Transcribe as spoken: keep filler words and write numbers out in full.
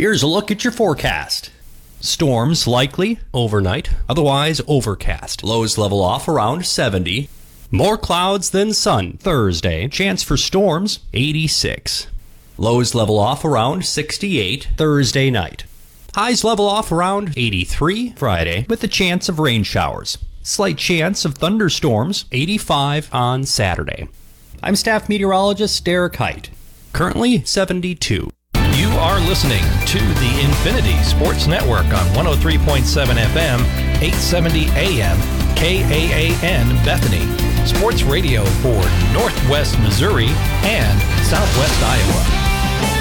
Here's a look at your forecast. Storms likely overnight, otherwise overcast. Lows level off around seventy. More clouds than sun Thursday. Chance for storms eighty-six. Lows level off around sixty-eight Thursday night. Highs level off around eighty-three Friday with a chance of rain showers. Slight chance of thunderstorms eighty-five on Saturday. I'm staff meteorologist Derek Height. Currently seventy-two. You are listening to the Infinity Sports Network on one oh three point seven F M, eight seventy A M, K A A N Bethany. Sports radio for Northwest Missouri and Southwest Iowa.